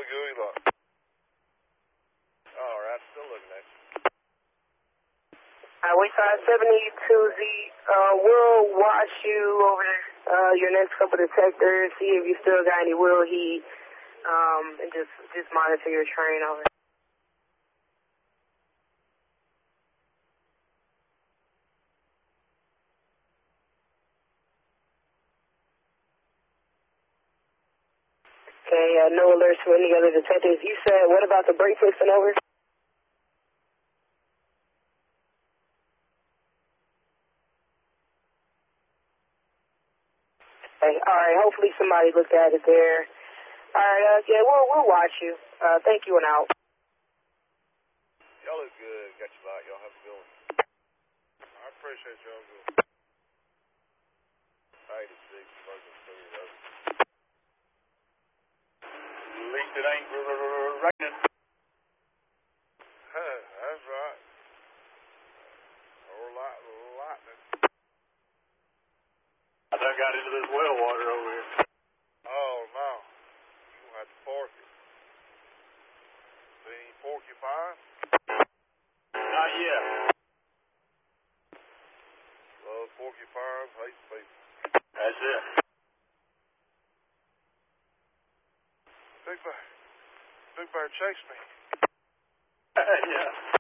gooey lock. All right, still looking at you. We tried 72Z. We'll watch you over your next couple detectors, see if you still got any wheel heat, and just monitor your train over. Okay, no alerts from any other detectives. You said, what about the brake fixing over? Okay, alright, hopefully somebody looked at it there. Alright, yeah, we'll watch you. Thank you and out. Y'all look good. Got your light. Y'all have a good one. I appreciate y'all good. 86, smoking through those. At least it ain't raining. That's right. Or lightning. I done got into this well water over here. Oh, no. You're going to have to park it. See any porcupines? Not yet. Love porcupines, hate people. That's it. Big Bear chased me. Yeah.